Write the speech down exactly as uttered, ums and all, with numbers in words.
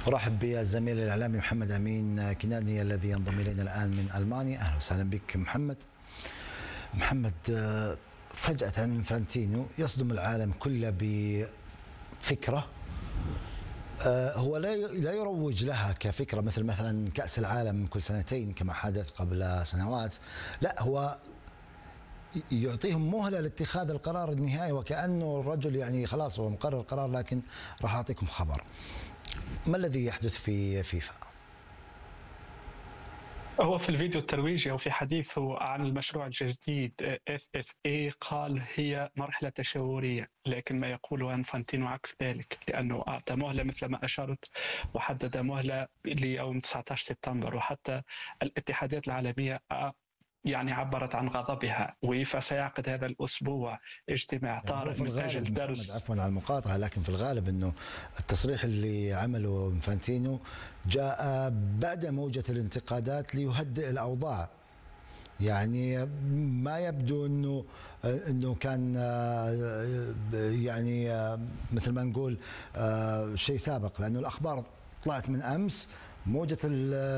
ارحب بالزميل الاعلامي محمد امين كناني الذي ينضم الينا الان من المانيا. اهلا وسهلا بك محمد. محمد، فجأة انفانتينو يصدم العالم كله بفكرة هو لا لا يروج لها كفكرة مثل مثلا كأس العالم كل سنتين كما حدث قبل سنوات، لا هو يعطيهم مهلة لاتخاذ القرار النهائي، وكأنه الرجل يعني خلاص هو مقرر القرار لكن راح أعطيكم خبر. ما الذي يحدث في فيفا؟ هو في الفيديو الترويجي أو في حديثه عن المشروع الجديد إف إف إيه قال هي مرحلة تشاورية، لكن ما يقوله انفانتينو عكس ذلك، لأنه أعطى مهلة مثل ما أشرت وحدد مهلة ليوم تسعة عشر سبتمبر، وحتى الاتحادات العالمية يعني عبرت عن غضبها. ويفا سيعقد هذا الأسبوع اجتماع يعني هو طارئ في من الغالب أجل محمد، درس. عفوا على المقاطعة، لكن في الغالب أنه التصريح اللي عمله انفانتينو جاء بعد موجة الانتقادات ليهدئ الأوضاع. يعني ما يبدو انه انه كان يعني مثل ما نقول شيء سابق، لانه الاخبار طلعت من امس موجة